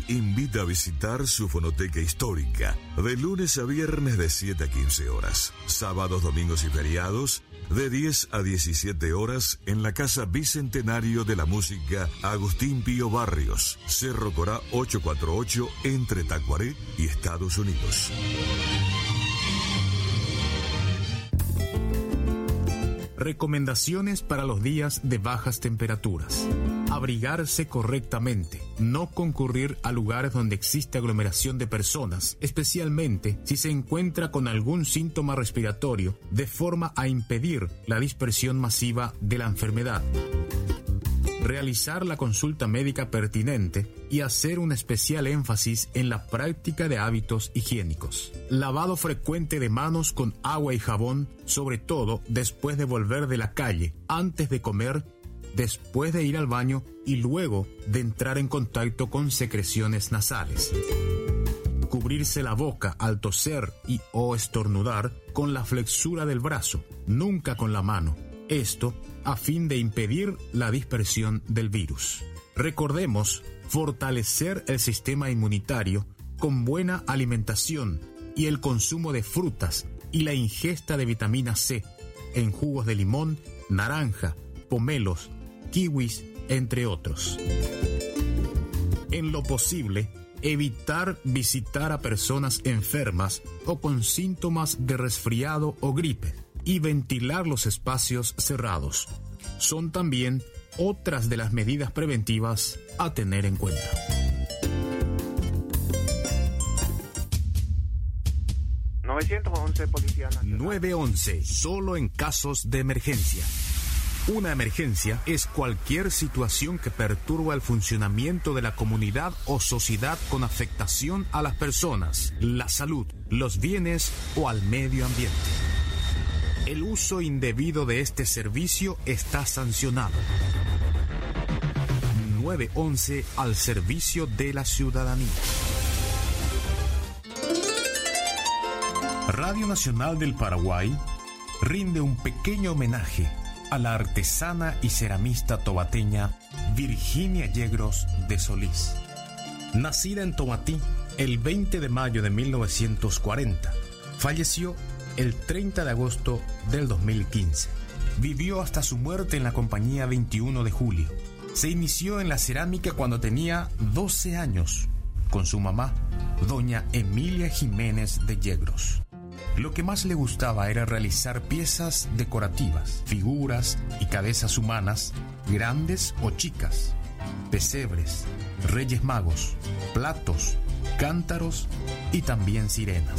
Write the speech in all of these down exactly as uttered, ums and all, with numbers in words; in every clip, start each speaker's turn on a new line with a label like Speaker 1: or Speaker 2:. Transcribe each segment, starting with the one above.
Speaker 1: invita a visitar su fonoteca histórica de lunes a viernes de siete a quince horas, sábados, domingos y feriados de diez a diecisiete horas en la Casa Bicentenario de la Música Agustín Pío Barrios, Cerro Corá ochocientos cuarenta y ocho, entre Tacuaré y Estados Unidos.
Speaker 2: Recomendaciones para los días de bajas temperaturas. Abrigarse correctamente. No concurrir a lugares donde existe aglomeración de personas, especialmente si se encuentra con algún síntoma respiratorio, de forma a impedir la dispersión masiva de la enfermedad. Realizar la consulta médica pertinente y hacer un especial énfasis en la práctica de hábitos higiénicos. Lavado frecuente de manos con agua y jabón, sobre todo después de volver de la calle, antes de comer, después de ir al baño y luego de entrar en contacto con secreciones nasales. Cubrirse la boca al toser y o estornudar con la flexura del brazo, nunca con la mano. Esto a fin de impedir la dispersión del virus. Recordemos fortalecer el sistema inmunitario con buena alimentación y el consumo de frutas y la ingesta de vitamina C en jugos de limón, naranja, pomelos, kiwis, entre otros. En lo posible, evitar visitar a personas enfermas o con síntomas de resfriado o gripe y ventilar los espacios cerrados. Son también otras de las medidas preventivas a tener en cuenta.
Speaker 3: nueve once Policía Nacional.
Speaker 2: nueve once, solo en casos de emergencia. Una emergencia es cualquier situación que perturba el funcionamiento de la comunidad o sociedad con afectación a las personas, la salud, los bienes o al medio ambiente. El uso indebido de este servicio está sancionado. nueve once al servicio de la ciudadanía. Radio Nacional del Paraguay rinde un pequeño homenaje a la artesana y ceramista tobateña Virginia Yegros de Solís. Nacida en Tomatí el veinte de mayo de mil novecientos cuarenta, falleció el treinta de agosto del dos mil quince. Vivió hasta su muerte en la compañía veintiuno de julio. Se inició en la cerámica cuando tenía doce años, con su mamá, doña Emilia Jiménez de Yegros. Lo que más le gustaba era realizar piezas decorativas, figuras y cabezas humanas, grandes o chicas, pesebres, reyes magos, platos, cántaros y también sirenas.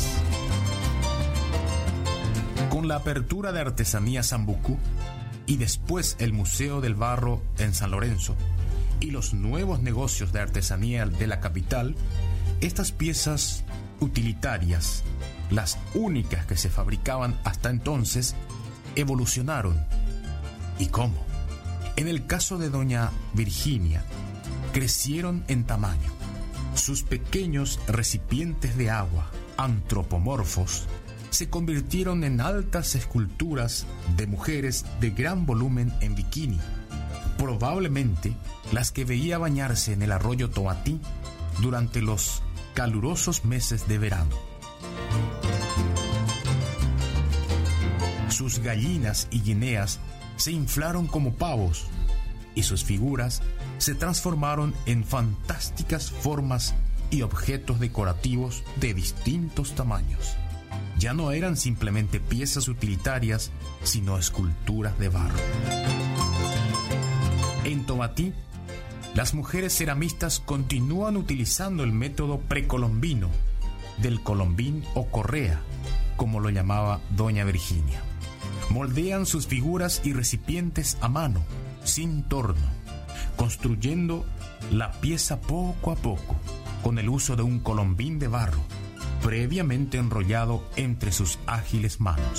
Speaker 2: Con la apertura de Artesanía Sambucú y después el Museo del Barro en San Lorenzo y los nuevos negocios de artesanía de la capital, estas piezas utilitarias, las únicas que se fabricaban hasta entonces, evolucionaron. ¿Y cómo? En el caso de doña Virginia, crecieron en tamaño. Sus pequeños recipientes de agua, antropomorfos, se convirtieron en altas esculturas de mujeres de gran volumen en bikini, probablemente las que veía bañarse en el arroyo Tomatí durante los calurosos meses de verano. Sus gallinas y guineas se inflaron como pavos y sus figuras se transformaron en fantásticas formas y objetos decorativos de distintos tamaños. Ya no eran simplemente piezas utilitarias, sino esculturas de barro. En Tomatí, las mujeres ceramistas continúan utilizando el método precolombino, del colombín o correa, como lo llamaba doña Virginia. Moldean sus figuras y recipientes a mano, sin torno, construyendo la pieza poco a poco, con el uso de un colombín de barro, previamente enrollado entre sus ágiles manos.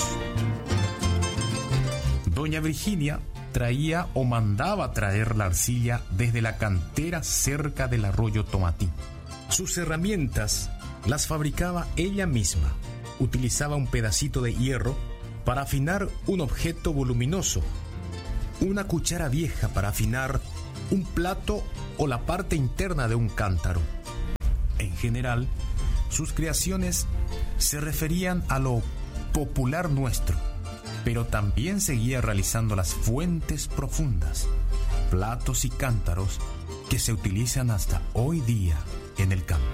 Speaker 2: Doña Virginia traía o mandaba traer la arcilla desde la cantera cerca del arroyo Tomatí. Sus herramientas las fabricaba ella misma. Utilizaba un pedacito de hierro para afinar un objeto voluminoso, una cuchara vieja para afinar un plato o la parte interna de un cántaro, En general, sus creaciones se referían a lo popular nuestro, pero también seguía realizando las fuentes profundas, platos y cántaros que se utilizan hasta hoy día en el campo.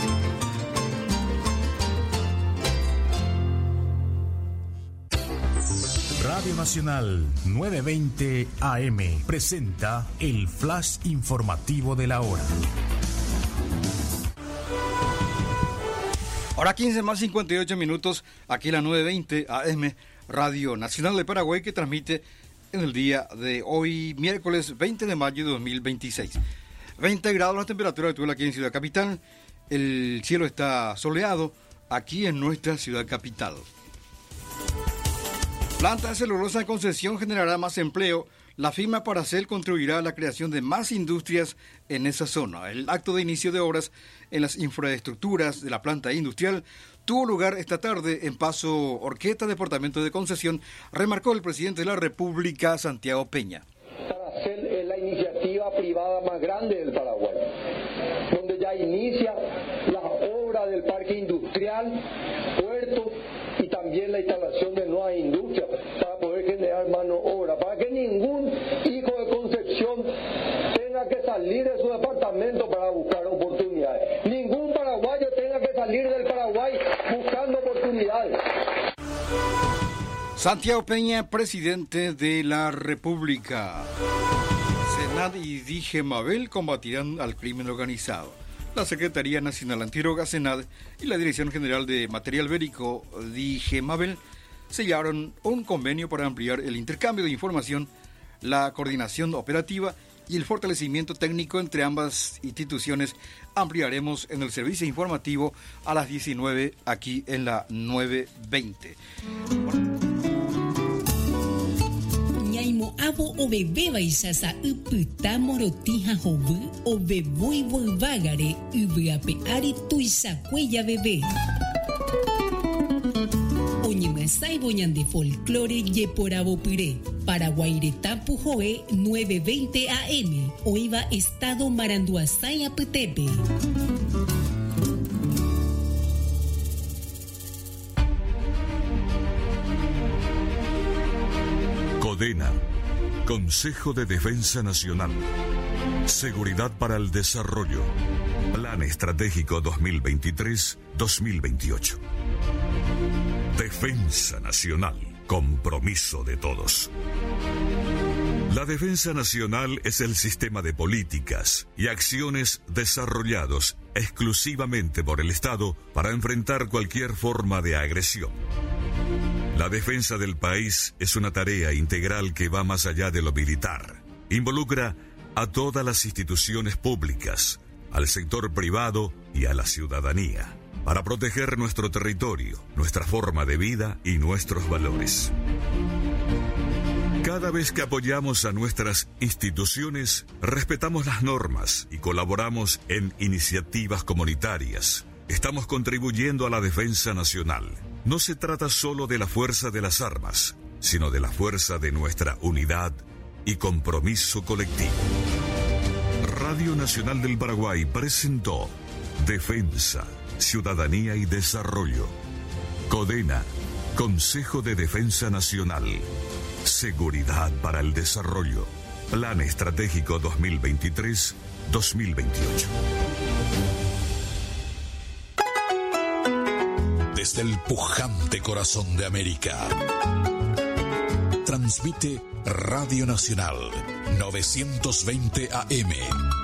Speaker 2: Radio Nacional novecientos veinte A M presenta el flash informativo de la hora.
Speaker 4: Hora quince más cincuenta y ocho minutos, aquí la novecientos veinte A M, Radio Nacional de Paraguay, que transmite en el día de hoy, miércoles veinte de mayo de dos mil veintiséis. veinte grados la temperatura actual aquí en Ciudad Capital. El cielo está soleado aquí en nuestra ciudad capital. Planta de celulosa en concesión generará más empleo. La firma Paracel contribuirá a la creación de más industrias en esa zona. El acto de inicio de obras en las infraestructuras de la planta industrial tuvo lugar esta tarde en Paso Orqueta, departamento de Concesión, remarcó el presidente de la República, Santiago Peña.
Speaker 5: Paracel es la iniciativa privada más grande del Paraguay, donde ya inicia la obra del parque industrial, puertos y también la instalación de nuevas industrias para poder generar mano obra, para que ningún hijo de Concepción tenga que salir de su departamento para buscar oportunidades. Ningún paraguayo tenga que salir del Paraguay buscando oportunidades.
Speaker 4: Santiago Peña, presidente de la República. Senad y Digemabel combatirán al crimen organizado. La Secretaría Nacional Antidrogas, Senad, y la Dirección General de Material Bélico, Digemabel, sellaron un convenio para ampliar el intercambio de información, la coordinación operativa y el fortalecimiento técnico entre ambas instituciones. Ampliaremos en el servicio informativo a las diecinueve aquí en la novecientos veinte.
Speaker 6: Ñaimo abo o bebé baisasa upita morotija jovu o bebui volvagare ubeape ari tuisa cuella bebé. Oñemasai boñan de folclore ye por abopiré. Paraguairetapu joe novecientos veinte A M. Oiva estado Maranduasay Apetepe.
Speaker 1: CODENA, Consejo de Defensa Nacional. Seguridad para el Desarrollo. Plan Estratégico dos mil veintitrés a dos mil veintiocho. Defensa Nacional. Compromiso de todos. La defensa nacional es el sistema de políticas y acciones desarrollados exclusivamente por el Estado para enfrentar cualquier forma de agresión. La defensa del país es una tarea integral que va más allá de lo militar. Involucra a todas las instituciones públicas, al sector privado y a la ciudadanía, para proteger nuestro territorio, nuestra forma de vida y nuestros valores. Cada vez que apoyamos a nuestras instituciones, respetamos las normas y colaboramos en iniciativas comunitarias. Estamos contribuyendo a la defensa nacional. No se trata solo de la fuerza de las armas, sino de la fuerza de nuestra unidad y compromiso colectivo. Radio Nacional del Paraguay presentó Defensa, Ciudadanía y Desarrollo. CODENA, Consejo de Defensa Nacional. Seguridad para el Desarrollo. Plan Estratégico dos mil veintitrés a dos mil veintiocho.
Speaker 7: Desde el pujante corazón de América, transmite Radio Nacional novecientos veinte A M.